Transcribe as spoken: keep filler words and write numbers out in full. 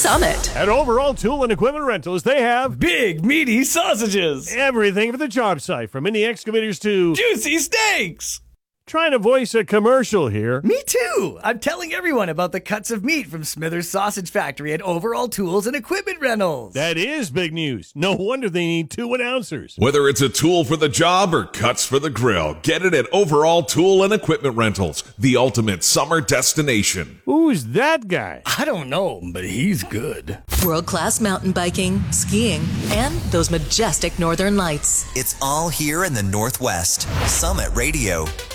Summit. At Overall Tool and Equipment Rentals, they have big, meaty sausages. Everything for the job site, from mini excavators to juicy steaks. Trying to voice a commercial here. Me too. I'm telling everyone about the cuts of meat from Smithers Sausage Factory at Overall Tools and Equipment Rentals. That is big news. No wonder they need two announcers. Whether it's a tool for the job or cuts for the grill, get it at Overall Tool and Equipment Rentals, the ultimate summer destination. Who's that guy? I don't know, but he's good. World-class mountain biking, skiing, and those majestic northern lights. It's all here in the Northwest. Summit Radio.